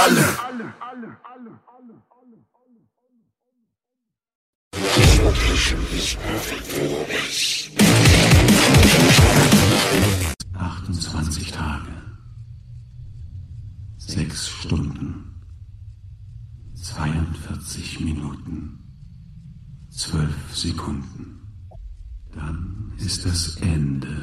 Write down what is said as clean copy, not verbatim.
alle. This location is perfect for this. 28 Tage, 6 Stunden, 42 Minuten, 12 Sekunden. Dann ist das Ende.